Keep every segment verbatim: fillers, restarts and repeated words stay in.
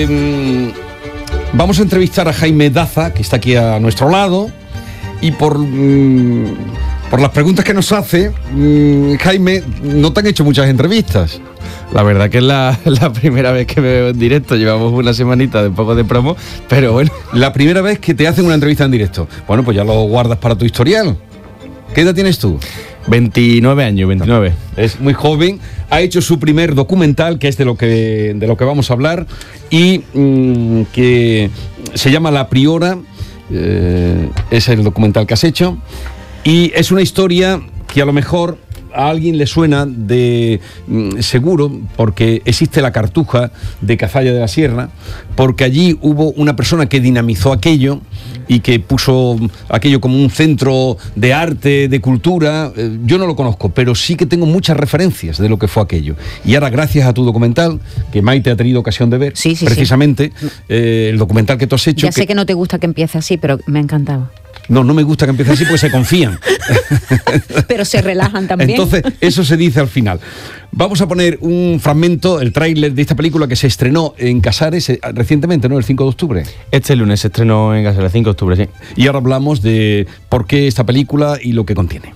Eh, vamos a entrevistar a Jaime Daza, que está aquí a nuestro lado, y por, mm, por las preguntas que nos hace, mm, Jaime, no te han hecho muchas entrevistas. La verdad que es la, la primera vez que me veo en directo. Llevamos una semanita de un poco de promo, pero bueno. La primera vez que te hacen una entrevista en directo. Bueno, pues ya lo guardas para tu historial. ¿Qué edad tienes tú? veintinueve años, veintinueve. Es muy joven. Ha hecho su primer documental, que es de lo que, de lo que vamos a hablar, y mmm, que se llama La Priora. Eh, es el documental que has hecho. Y es una historia que a lo mejor a alguien le suena de mm, seguro, porque existe la Cartuja de Cazalla de la Sierra, porque allí hubo una persona que dinamizó aquello y que puso aquello como un centro de arte, de cultura. Eh, yo no lo conozco, pero sí que tengo muchas referencias de lo que fue aquello. Y ahora, gracias a tu documental, que Maite ha tenido ocasión de ver, sí, sí, precisamente, sí. Eh, el documental que tú has hecho... Ya sé que... que no te gusta que empiece así, pero me ha encantado. No, no me gusta que empiece así porque se confían. Pero se relajan también. Entonces, eso se dice al final. Vamos a poner un fragmento, el tráiler de esta película que se estrenó en Casares eh, recientemente, ¿no? El cinco de octubre. Este lunes se estrenó en Casares, el cinco de octubre, sí. Y ahora hablamos de por qué esta película y lo que contiene.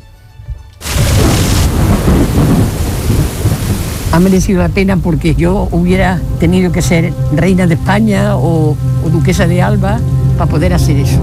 Ha merecido la pena porque yo hubiera tenido que ser reina de España o, o duquesa de Alba para poder hacer eso.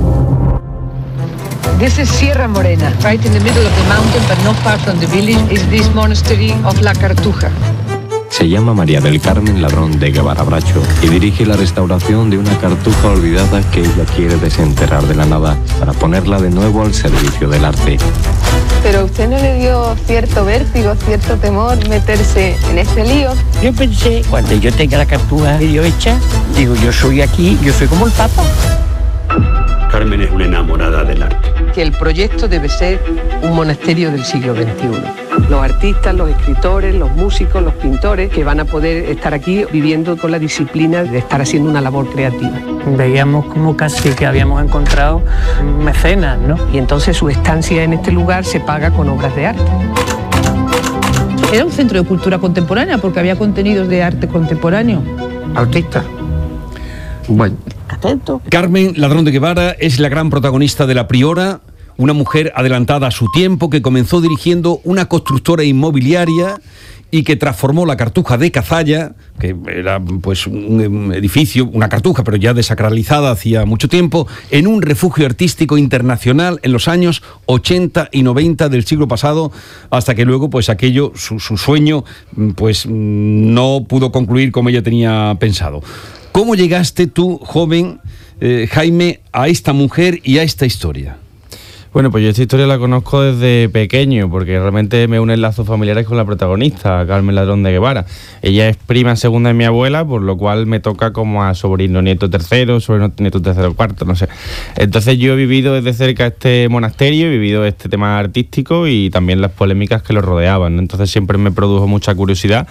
This is Sierra Morena. Right in the middle of the mountain, but not far from the village, is this monastery of La Cartuja. Se llama María del Carmen Ladrón de Guevara Bracho y dirige la restauración de una cartuja olvidada que ella quiere desenterrar de la nada para ponerla de nuevo al servicio del arte. ¿Pero a usted no le dio cierto vértigo, cierto temor meterse en este lío? Yo pensé, cuando yo tenga la cartuja medio hecha, digo, yo soy aquí, yo soy como el Papa. Carmen es una enamorada del arte. Que el proyecto debe ser un monasterio del siglo veintiuno. Los artistas, los escritores, los músicos, los pintores que van a poder estar aquí viviendo con la disciplina de estar haciendo una labor creativa. Veíamos como casi que habíamos encontrado mecenas, ¿no? Y entonces su estancia en este lugar se paga con obras de arte. Era un centro de cultura contemporánea porque había contenidos de arte contemporáneo. Artista. Bueno. Atento. Carmen Ladrón de Guevara es la gran protagonista de La Priora, una mujer adelantada a su tiempo que comenzó dirigiendo una constructora inmobiliaria y que transformó la Cartuja de Cazalla, que era pues un edificio, una cartuja, pero ya desacralizada hacía mucho tiempo, en un refugio artístico internacional en los años ochenta y noventa del siglo pasado, hasta que luego pues aquello, su, su sueño, pues no pudo concluir como ella tenía pensado. ¿Cómo llegaste tú, joven eh, Jaime, a esta mujer y a esta historia? Bueno, pues yo esta historia la conozco desde pequeño, porque realmente me unen lazos familiares con la protagonista, Carmen Ladrón de Guevara. Ella es prima segunda de mi abuela, por lo cual me toca como a sobrino nieto tercero, sobrino nieto tercero cuarto, no sé. Entonces yo he vivido desde cerca este monasterio, he vivido este tema artístico y también las polémicas que lo rodeaban, ¿no? Entonces siempre me produjo mucha curiosidad.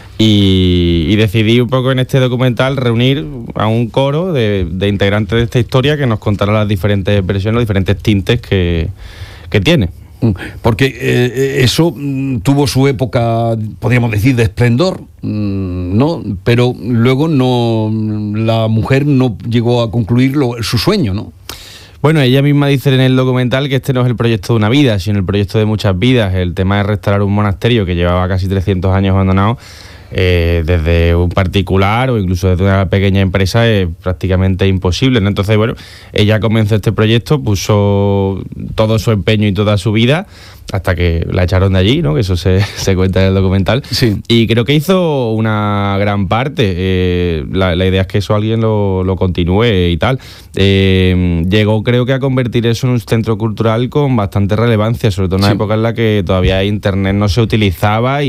Y, y decidí un poco en este documental reunir a un coro de, de integrantes de esta historia que nos contara las diferentes versiones, los diferentes tintes que, que tiene. Porque eh, eso mm, tuvo su época, podríamos decir, de esplendor, mm, ¿no? Pero luego no, la mujer no llegó a concluir lo, su sueño, ¿no? Bueno, ella misma dice en el documental que este no es el proyecto de una vida, sino el proyecto de muchas vidas. El tema de restaurar un monasterio que llevaba casi trescientos años abandonado, Eh, desde un particular o incluso desde una pequeña empresa es prácticamente imposible, ¿no? Entonces, bueno, ella comenzó este proyecto, puso todo su empeño y toda su vida hasta que la echaron de allí, ¿no? Que eso se, se cuenta en el documental. Sí. Y creo que hizo una gran parte. Eh, la, la idea es que eso alguien lo, lo continúe y tal. Eh, llegó, creo que, a convertir eso en un centro cultural con bastante relevancia, sobre todo en una sí. época en la que todavía Internet no se utilizaba y